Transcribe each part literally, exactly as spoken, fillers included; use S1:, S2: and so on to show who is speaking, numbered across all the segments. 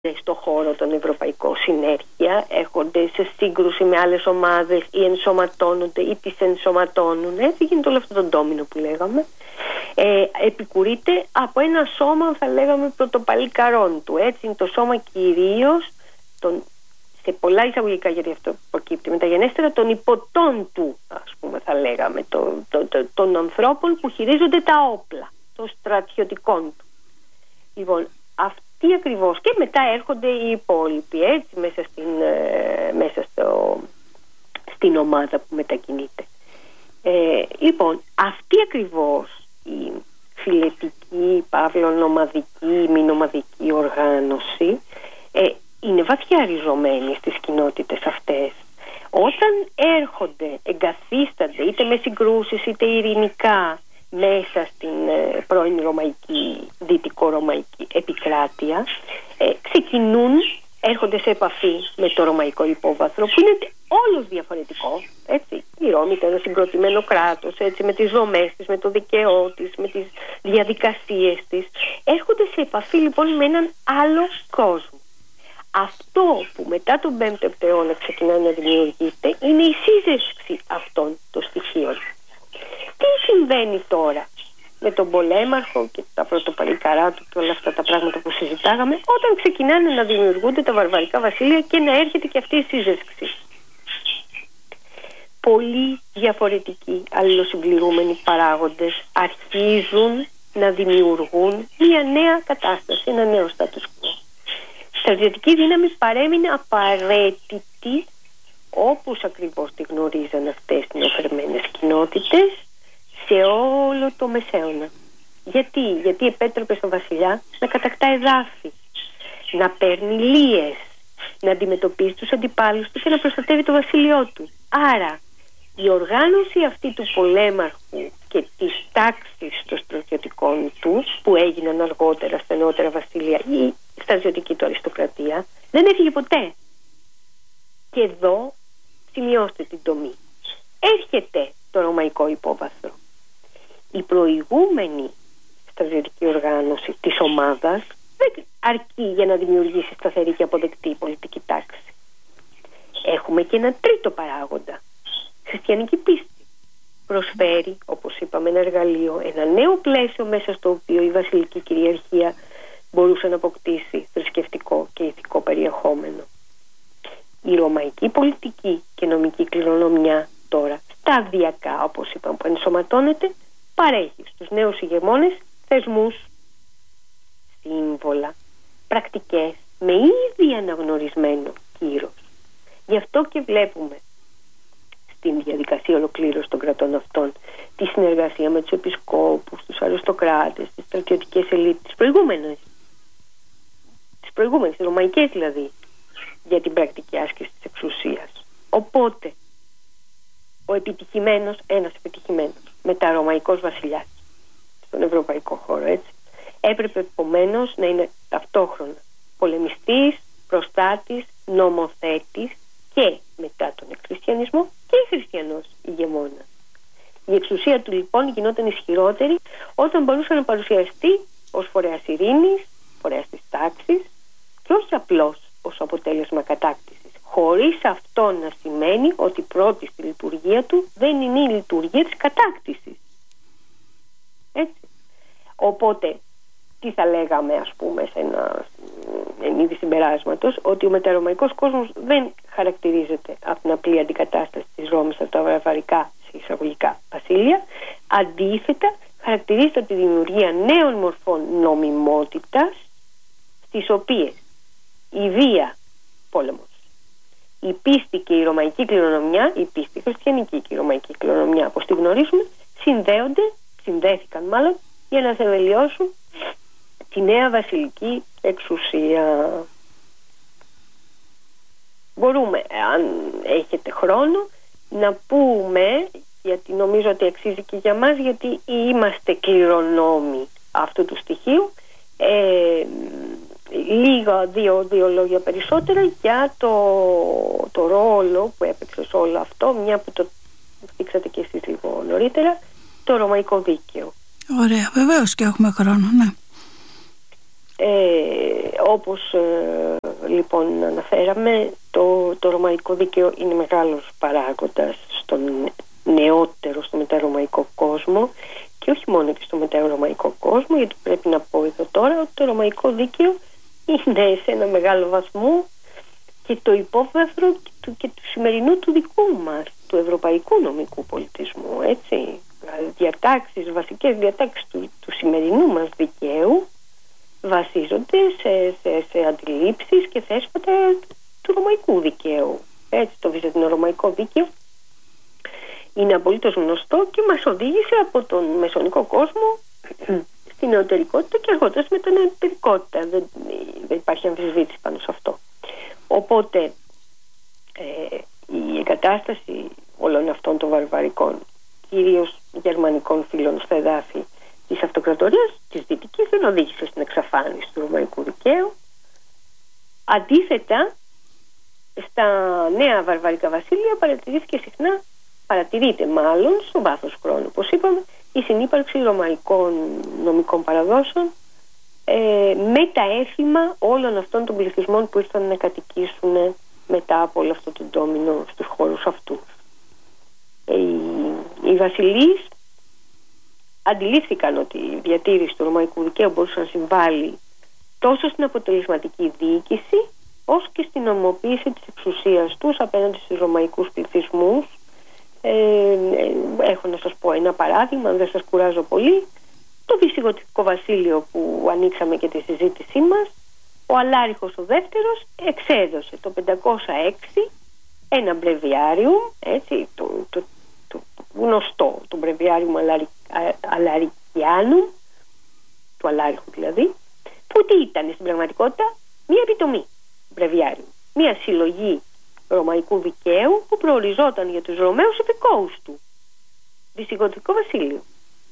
S1: στο χώρο τον ευρωπαϊκό συνέργεια, έρχονται σε σύγκρουση με άλλες ομάδες ή ενσωματώνονται ή τις ενσωματώνουν. Έτσι γίνεται όλο αυτό το ντόμινο που λέγαμε. Ε, επικουρείται από ένα σώμα, θα λέγαμε, πρωτοπαλικαρών του. Έτσι είναι το σώμα κυρίως των, σε πολλά εισαγωγικά, γιατί αυτό προκύπτει μεταγενέστερα, των υποτών του, ας πούμε, θα λέγαμε, το, το, το, των ανθρώπων που χειρίζονται τα όπλα, των στρατιωτικών του. Λοιπόν, αυτοί ακριβώς, και μετά έρχονται οι υπόλοιποι, έτσι, μέσα, στην, ε, μέσα στο, στην ομάδα που μετακινείται. Ε, λοιπόν, αυτή ακριβώς η φιλετική, παύλο ομαδική, μη νομαδική οργάνωση ε, είναι βαθιά ριζωμένη στις κοινότητες αυτές. Όταν έρχονται, εγκαθίστανται είτε με συγκρούσεις είτε ειρηνικά μέσα στην ε, πρώην ρωμαϊκή, δυτικο-ρωμαϊκή επικράτεια, ε, ξεκινούν, έρχονται σε επαφή με το ρωμαϊκό υπόβαθρο, που είναι όλος διαφορετικό. Έτσι. Η Ρώμη ήταν ένα συγκροτημένο κράτος, έτσι, με τις δομές της, με το δικαιό της, με τις διαδικασίες της. Έρχονται σε επαφή λοιπόν με έναν άλλο κόσμο. Αυτό που μετά τον πέμπτο αιώνα ξεκινάει να δημιουργείται είναι η σύζευξη αυτών των στοιχείων. Τι συμβαίνει τώρα με τον πολέμαρχο και τα πρωτοπαλικαρά του και όλα αυτά τα πράγματα που συζητάγαμε, όταν ξεκινάνε να δημιουργούνται τα βαρβαρικά βασίλεια και να έρχεται και αυτή η σύζευξη? Πολύ διαφορετικοί αλληλοσυμπληρούμενοι παράγοντες αρχίζουν να δημιουργούν μια νέα κατάσταση, ένα νέο status quo. Η στρατιωτική δύναμη παρέμεινε απαραίτητη, όπως ακριβώς τη γνωρίζαν αυτές οι νεοφερμένες κοινότητες, σε όλο το Μεσαίωνα. Γιατί, Γιατί επέτρεπε στον βασιλιά να κατακτά εδάφη, να παίρνει λίες, να αντιμετωπίζει τους αντιπάλους του και να προστατεύει το βασίλειό του. Άρα η οργάνωση αυτή του πολέμαρχου και της τάξης των στρατιωτικών του, που έγιναν αργότερα στα νεότερα βασίλεια ή στρατιωτική του αριστοκρατία, δεν έφυγε ποτέ. Και εδώ σημειώστε την τομή. Έρχεται το ρωμαϊκό υπόβαθρο. Η προηγούμενη στρατιωτική οργάνωση της ομάδας δεν αρκεί για να δημιουργήσει σταθερή και αποδεκτή πολιτική τάξη. Έχουμε και ένα τρίτο παράγοντα. Χριστιανική πίστη. Προσφέρει, όπως είπαμε, ένα εργαλείο, ένα νέο πλαίσιο μέσα στο οποίο η βασιλική κυριαρχία μπορούσε να αποκτήσει θρησκευτικό και ηθικό περιεχόμενο. Η ρωμαϊκή πολιτική και νομική κληρονομιά τώρα, σταδιακά, όπως είπαμε, που ενσωματώνεται, παρέχει στους νέους ηγεμόνες θεσμούς, σύμβολα, πρακτικές με ήδη αναγνωρισμένο κύρος. Γι' αυτό και βλέπουμε στην διαδικασία ολοκλήρωση των κρατών αυτών τη συνεργασία με τους επισκόπους, τους αριστοκράτες, τις στρατιωτικές ελίτ, τις προηγούμενες, τις προηγούμενες, τις ρωμαϊκές δηλαδή, για την πρακτική άσκηση της εξουσίας. Οπότε ο επιτυχημένος, ένας επιτυχημένος μεταρωμαϊκός βασιλιάς στον ευρωπαϊκό χώρο, έτσι, έπρεπε επομένως να είναι ταυτόχρονα πολεμιστής, προστάτης, νομοθέτης και μετά τον εκχριστιανισμό και χριστιανός ηγεμόνας. Η εξουσία του λοιπόν γινόταν ισχυρότερη όταν μπορούσε να παρουσιαστεί ως φορέας ειρήνης, φορέας της τάξης και όχι απλώς ως αποτέλεσμα κατάκτησης, χωρίς αυτό να σημαίνει ότι πρώτη στη λειτουργία του δεν είναι η λειτουργία της κατάκτησης. Έτσι. Οπότε, τι θα λέγαμε, ας πούμε, σε ένα εν είδη συμπεράσματος, ότι ο μεταρωμαϊκός κόσμος δεν χαρακτηρίζεται από την απλή αντικατάσταση της Ρώμης από τα βαρβαρικά εισαγωγικά βασίλεια. Αντίθετα, χαρακτηρίζεται από τη δημιουργία νέων μορφών νομιμότητας, στις οποίες η βία, πόλεμος, η πίστη και η ρωμαϊκή κληρονομιά, η πίστη χριστιανική και η ρωμαϊκή κληρονομιά, όπως τη γνωρίζουμε, συνδέονται, συνδέθηκαν μάλλον, για να θεμελιώσουν τη νέα βασιλική εξουσία. Μπορούμε, αν έχετε χρόνο, να πούμε, γιατί νομίζω ότι αξίζει και για μας, γιατί είμαστε κληρονόμοι αυτού του στοιχείου, ε, λίγα, δύο, δύο λόγια περισσότερα για το, το ρόλο που έπαιξε σε όλο αυτό, μια που το δείξατε και εσείς λίγο νωρίτερα, το ρωμαϊκό δίκαιο.
S2: Ωραία, βεβαίως και έχουμε χρόνο, ναι.
S1: Ε, όπως ε, λοιπόν αναφέραμε, το, το ρωμαϊκό δίκαιο είναι μεγάλος παράγοντας στον νεότερο, στο μεταρωμαϊκό κόσμο, και όχι μόνο και στο μεταρωμαϊκό κόσμο, γιατί πρέπει να πω εδώ τώρα ότι το ρωμαϊκό δίκαιο είναι σε ένα μεγάλο βαθμό και το υπόβαθρο και του, και του σημερινού του δικού μας, του ευρωπαϊκού νομικού πολιτισμού, έτσι. Διατάξεις, βασικές διατάξεις του, του σημερινού μας δικαίου βασίζονται σε, σε, σε αντιλήψεις και θέσματα του ρωμαϊκού δικαίου. Έτσι, το βυζαντινο-ρωμαϊκό δίκαιο είναι απολύτως γνωστό και μας οδήγησε από τον μεσονικό κόσμο στην νεωτερικότητα και αργότερα στη μετανεωτερικότητα. Δεν, δεν υπάρχει αμφισβήτηση πάνω σε αυτό. Οπότε ε, η εγκατάσταση όλων αυτών των βαρβαρικών, κυρίως γερμανικών φύλων στα εδάφη της αυτοκρατορίας της Δυτικής, δεν οδήγησε στην εξαφάνιση του ρωμαϊκού δικαίου. Αντίθετα, στα νέα βαρβαρικά βασίλεια παρατηρήθηκε συχνά, παρατηρείται μάλλον στο βάθος χρόνου, όπως είπαμε, η συνύπαρξη ρωμαϊκών νομικών παραδόσεων ε, με τα έθιμα όλων αυτών των πληθυσμών που ήρθαν να κατοικήσουν μετά από όλο αυτό το ντόμινο στους χώρους αυτούς. Ε, οι, οι βασιλείς αντιλήφθηκαν ότι η διατήρηση του ρωμαϊκού δικαίου μπορούσε να συμβάλλει τόσο στην αποτελεσματική διοίκηση όσο και στην νομοποίηση της εξουσίας τους απέναντι στους ρωμαϊκούς πληθυσμούς. Ε, ε, έχω να σας πω ένα παράδειγμα, αν δεν σας κουράζω πολύ. Το Βυσιγωτικό βασίλειο που ανοίξαμε και τη συζήτησή μας, ο Αλάριχος ο δεύτερος εξέδωσε το πεντακόσια έξι ένα μπρεβιάριουμ, έτσι, το, το, το, το γνωστό, το μπρεβιάριουμ Αλαρικιάνου, του Αλάριχου δηλαδή, που τι ήταν στην πραγματικότητα? Μία επιτομή μπρεβιάριουμ, μία συλλογή ρωμαϊκού δικαίου που προοριζόταν για τους Ρωμαίους επικόους του, Βυσιγωτικό βασίλειο.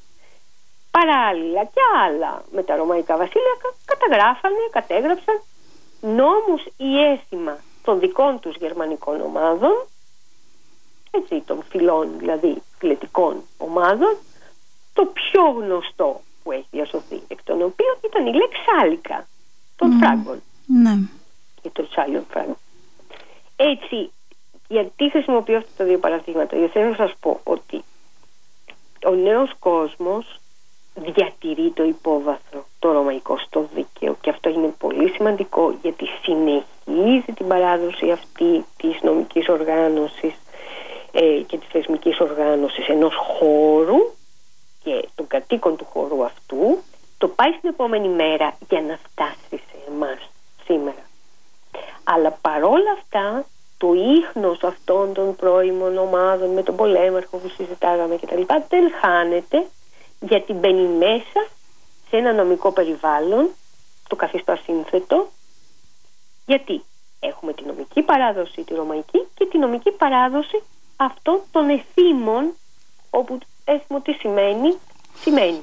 S1: Παράλληλα και άλλα με τα ρωμαϊκά βασίλεια καταγράφανε, κατέγραψαν νόμους ή έθιμα των δικών τους γερμανικών ομάδων, έτσι, των φυλών δηλαδή φυλετικών ομάδων. Το πιο γνωστό που έχει διασωθεί εκ των οποίων ήταν η λέξη Σάλικα των mm. Φράγκων,
S2: ναι.
S1: ή των Σάλιων Φράγκων. Έτσι, γιατί χρησιμοποιώ αυτά τα δύο παραδείγματα? Γιατί θέλω να σας πω ότι ο νέος κόσμος διατηρεί το υπόβαθρο το ρωμαϊκό στο δίκαιο, και αυτό είναι πολύ σημαντικό, γιατί συνεχίζει την παράδοση αυτή της νομικής οργάνωσης ε, και της θεσμικής οργάνωσης ενός χώρου και των κατοίκων του χώρου αυτού, το πάει στην επόμενη μέρα για να φτάσει σε εμάς σήμερα. Αλλά παρόλα αυτά το ίχνος αυτών των πρώιμων ομάδων με τον πολέμαρχο που συζητάγαμε κτλ. Δεν χάνεται, γιατί μπαίνει μέσα σε ένα νομικό περιβάλλον, το καθιστά σύνθετο, γιατί έχουμε τη νομική παράδοση τη ρωμαϊκή και τη νομική παράδοση αυτών των εθήμων, όπου έθιμο τι σημαίνει? Σημαίνει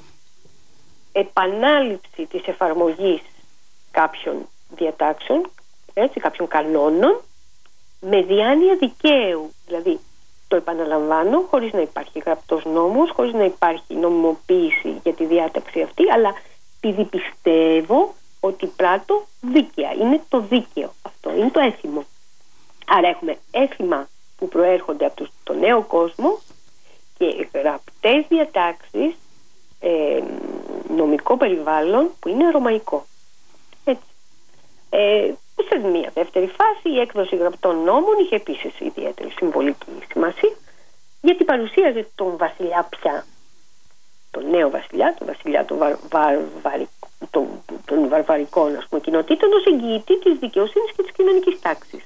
S1: επανάληψη της εφαρμογής κάποιων διατάξεων, έτσι, κάποιων κανόνων με διάνοια δικαίου. Δηλαδή το επαναλαμβάνω χωρίς να υπάρχει γραπτός νόμος, χωρίς να υπάρχει νομιμοποίηση για τη διάταξη αυτή, αλλά επειδή πιστεύω ότι πράττω δίκαια. Είναι το δίκαιο αυτό, είναι το έθιμο. Άρα έχουμε έθιμα που προέρχονται από το νέο κόσμο και γραπτές διατάξεις, ε, νομικό περιβάλλον που είναι ρωμαϊκό. Έτσι. Ε, σε μια δεύτερη φάση η έκδοση γραπτών νόμων είχε επίσης ιδιαίτερη συμβολική σημασία, γιατί παρουσίαζε τον βασιλιά πια, τον νέο βασιλιά, τον βασιλιά των, βαρ, βαρ, των, των βαρβαρικών, ας πούμε, κοινοτήτων, ως εγγυητή της δικαιοσύνης και της κοινωνικής τάξης.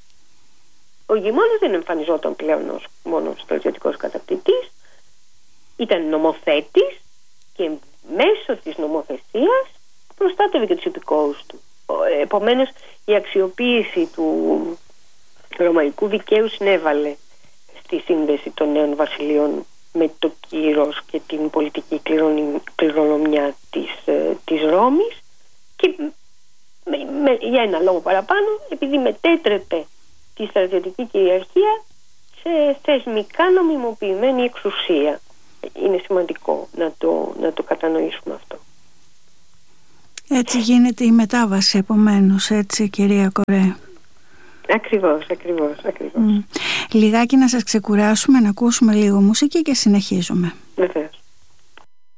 S1: Ο ηγεμόνας δεν εμφανιζόταν πλέον ως μόνο στρατιωτικός κατακτητής, ήταν νομοθέτης και μέσω της νομοθεσίας προστάτευε και τους υπηκόους του. Επομένως, η αξιοποίηση του ρωμαϊκού δικαίου συνέβαλε στη σύνδεση των νέων βασιλείων με το κύρος και την πολιτική κληρονομιά της, της Ρώμης, και με, με, για ένα λόγο παραπάνω, επειδή μετέτρεπε τη στρατιωτική κυριαρχία σε θεσμικά νομιμοποιημένη εξουσία. Είναι σημαντικό να το, να το κατανοήσουμε αυτό.
S2: Έτσι γίνεται η μετάβαση, επομένως, έτσι, κυρία Κορέ.
S1: Ακριβώς, ακριβώς, ακριβώς.
S2: Mm. Λιγάκι να σας ξεκουράσουμε, να ακούσουμε λίγο μουσική και συνεχίζουμε.
S1: Βεβαίως.